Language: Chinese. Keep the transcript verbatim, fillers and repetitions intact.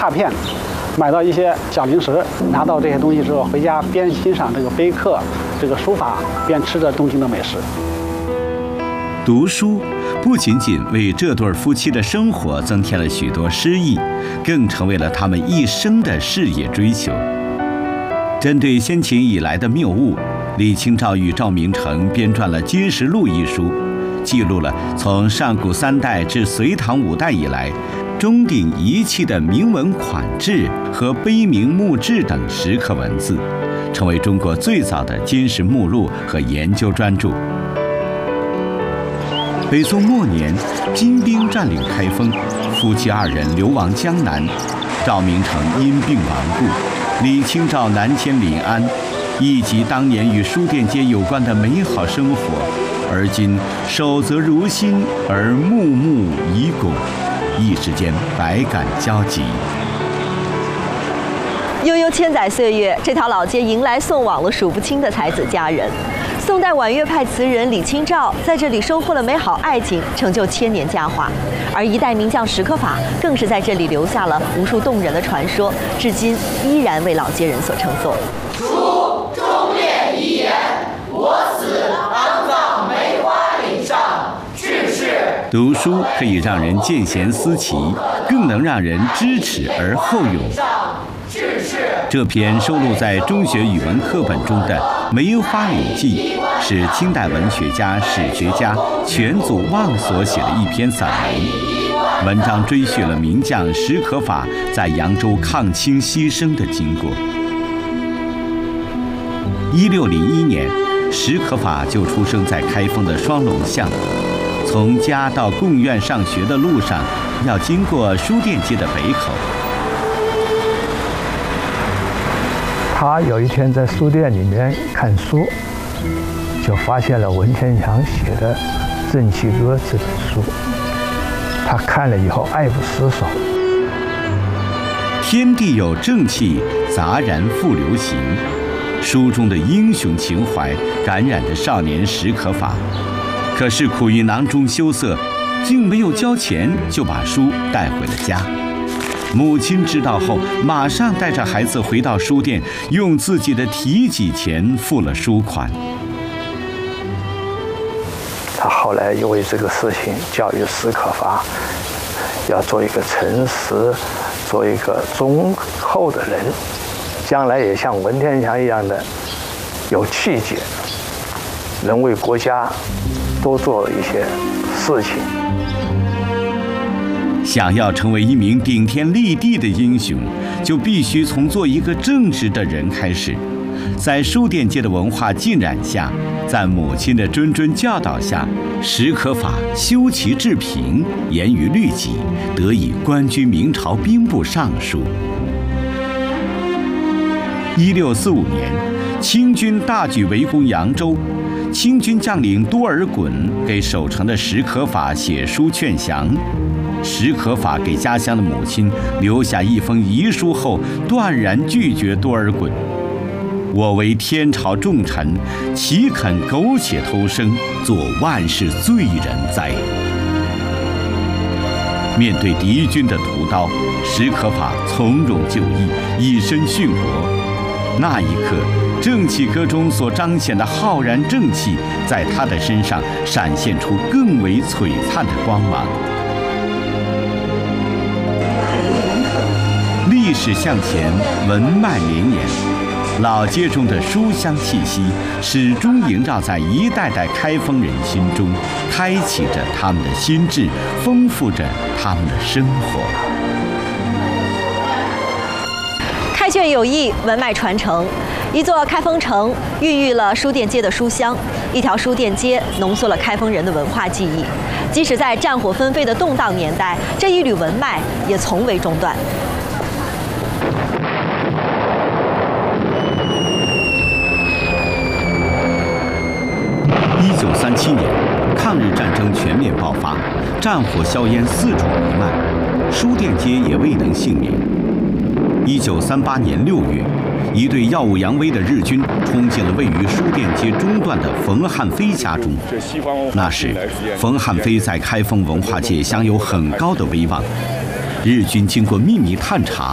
卡片，买到一些小零食，拿到这些东西之后，回家边欣赏这个碑刻、这个书法，边吃着东京的美食。 读书不仅仅为这对夫妻的生活增添了许多诗意，更成为了他们一生的事业追求。针对先秦以来的谬误，李清照与赵明诚编撰了《金石录》一书，记录了从上古三代至隋唐五代以来钟鼎遗弃的铭文款制和碑铭墓志等石刻文字，成为中国最早的金石目录和研究专著。北宋末年，金兵占领开封，夫妻二人流亡江南，赵明诚因病亡故，李清照南迁临安，忆及当年与书店街有关的美好生活，而今守则如新，而木木已拱，一时间百感交集。 悠悠千载岁月，这条老街迎来送往了数不清的才子佳人。宋代婉约派词人李清照在这里收获了美好爱情，成就千年佳话。而一代名将史可法更是在这里留下了无数动人的传说，至今依然为老街人所称颂。 书忠烈遗言，我死安葬梅花岭上。志士读书可以让人见贤思齐，更能让人知耻而后勇。这篇收录在中学语文课本中的《梅花岭记》，是清代文学家、史学家全祖望所写的一篇散文。文章追叙了名将史可法在扬州抗清牺牲的经过。一六零一年，史可法就出生在开封的双龙巷。从家到贡院上学的路上，要经过书店街的北口。 他有一天在书店里面看书，就发现了文天祥写的《正气歌》这本书。他看了以后爱不释手。 天地有正气，杂然复流行。书中的英雄情怀感染着少年史可法，可是苦于囊中羞涩，竟没有交钱就把书带回了家。母亲知道后，马上带着孩子回到书店，用自己的提己钱付了书款。 他后来又为这个事情教育史可法，要做一个诚实、做一个忠厚的人，将来也像文天祥一样的有气节，能为国家多做一些事情。 想要成为一名顶天立地的英雄，就必须从做一个正直的人开始。在书店街的文化浸染下，在母亲的谆谆教导下，史可法修齐治平，严于律己，得以官居明朝兵部尚书。一六四五年，清军大举围攻扬州，清军将领多尔衮给守城的史可法写书劝降。史可法给家乡的母亲留下一封遗书后，断然拒绝多尔衮。我为天朝重臣，岂肯苟且偷生，做万世罪人哉？面对敌军的屠刀，史可法从容就义，以身殉国。那一刻，正气歌中所彰显的浩然正气，在他的身上闪现出更为璀璨的光芒。历史向前，文脉绵延，老街中的书香气息始终萦绕在一代代开封人心中，开启着他们的心智，丰富着他们的生活。 开卷有益，文脉传承。一座开封城孕育了书店街的书香，一条书店街浓缩了开封人的文化记忆。即使在战火纷飞的动荡年代，这一缕文脉也从未中断。 一九三七年，抗日战争全面爆发，战火硝烟四处弥漫，书店街也未能幸免。一九三八年六月，一队耀武扬威的日军冲进了位于书店街中段的冯汉飞家中。那时，冯汉飞在开封文化界享有很高的威望。日军经过秘密探查，